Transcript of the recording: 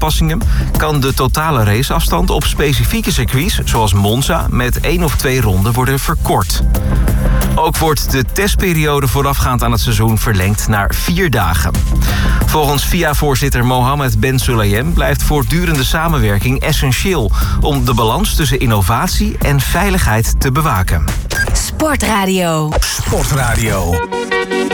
aanpassingen kan de totale raceafstand op specifieke circuits, zoals Monza, met 1 of 2 ronden worden verkort. Ook wordt de testperiode voorafgaand aan het seizoen verlengd naar 4 dagen. Volgens FIA-voorzitter Mohammed Ben Sulayem blijft voortdurende samenwerking essentieel om de balans tussen innovatie en veiligheid te bewaken. Sportradio.